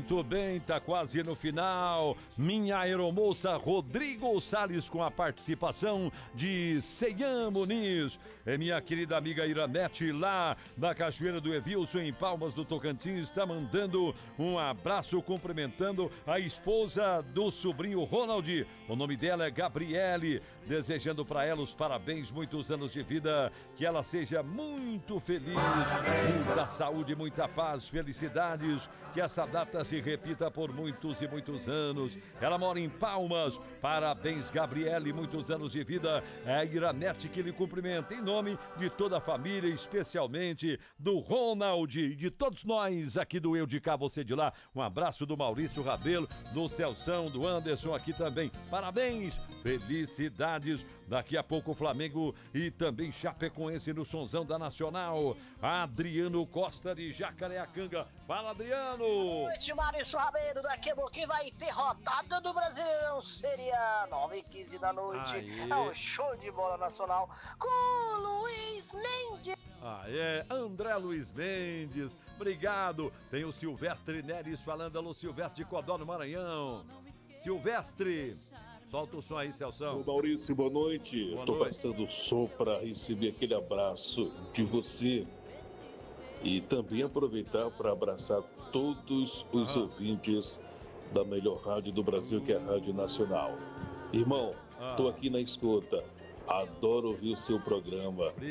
Muito bem, tá quase no final. Minha aeromoça Rodrigo Salles com a participação de Seian Muniz. É minha querida amiga Iranete lá na Cachoeira do Evilson, em Palmas do Tocantins, está mandando um abraço cumprimentando a esposa do sobrinho Ronald. O nome dela é Gabriele, desejando para ela os parabéns, muitos anos de vida, que ela seja muito feliz, muita saúde, muita paz, felicidades, que essa data se repita por muitos e muitos anos. Ela mora em Palmas. Parabéns, Gabriele, muitos anos de vida. É a Iranete que lhe cumprimenta em nome de toda a família, especialmente do Ronald e de todos nós aqui do Eu de Cá, Você de Lá. Um abraço do Maurício Rabelo, do Celção, do Anderson aqui também. Parabéns, felicidades. Daqui a pouco o Flamengo e também Chapecoense no Sonzão da Nacional. Adriano Costa de Jacareacanga. Fala, Adriano! Boa noite, Maurício Rabelo. Daqui a pouquinho vai ter rodada do Brasileirão. Seria 9h15 da noite. Aê. É um show de bola nacional com Luiz Mendes. André Luiz Mendes, obrigado. Tem o Silvestre Neres falando, alô Silvestre de Codó no Maranhão. Silvestre, solta o som aí, Celção. Ô Maurício, boa noite. Boa Tô noite. passando só para receber aquele abraço de você e também aproveitar para abraçar todos os ouvintes da melhor rádio do Brasil, que é a Rádio Nacional. Irmão, tô aqui na escuta. Adoro ouvir o seu programa.